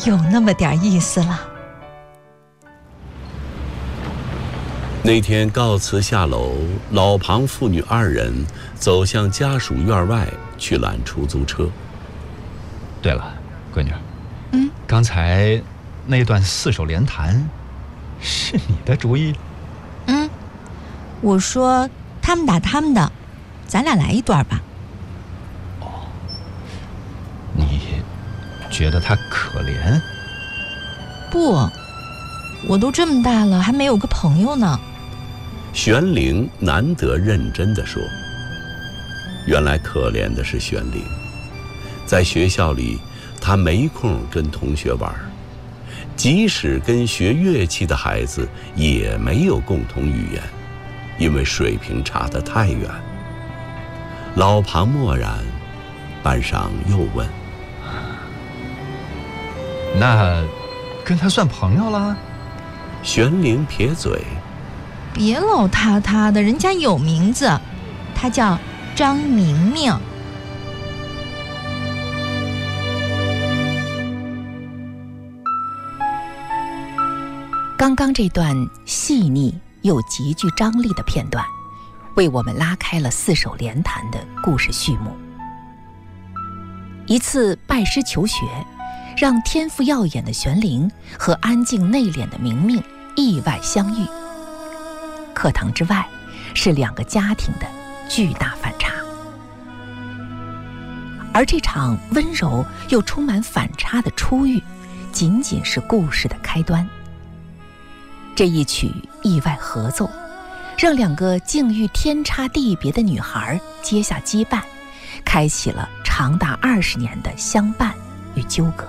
有那么点意思了。 那天告辞下楼，老庞父女2人走向家属院外去拦出租车。 对了，闺女，刚才那段4手联弹是你的主意？ 我说他们打他们的，咱俩来一段吧。 你觉得他可怜？ 不，我都这么大了，还没有个朋友呢。 玄灵难得认真地说，原来可怜的是玄灵，在学校里他没空跟同学玩，即使跟学乐器的孩子也没有共同语言，因为水平差得太远。老庞默然，班上又问， 那跟他算朋友了？ 玄灵撇嘴， 别老他的，人家有名字，他叫张明明。 刚刚这段细腻又极具张力的片段，为我们拉开了4手联弹的故事序幕。一次拜师求学，让天赋耀眼的玄灵和安静内敛的明明意外相遇。课堂之外是2个家庭的巨大反差，而这场温柔又充满反差的初遇，仅仅是故事的开端。这一曲意外合奏，让2个境遇天差地别的女孩结下羁绊，开启了长达20年的相伴与纠葛。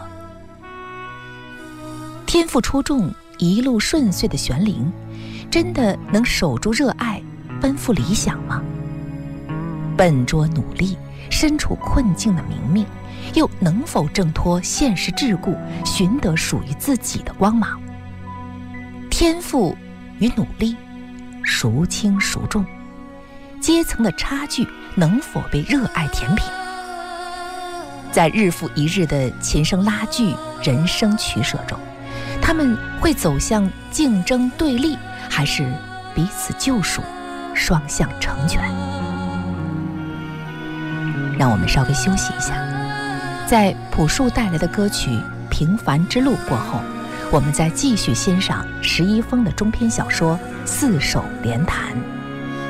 天赋出众、一路顺遂的玄灵，真的能守住热爱，奔赴理想吗？笨拙努力、身处困境的明明，又能否挣脱现实桎梏，寻得属于自己的光芒？天赋与努力，孰轻孰重？阶层的差距能否被热爱填平？在日复一日的琴声拉锯、人生取舍中，他们会走向竞争对立，还是彼此救赎、双向成全？让我们稍微休息一下，在朴树带来的歌曲《平凡之路》过后，我们再继续欣赏石一峰的中篇小说《4手联弹》。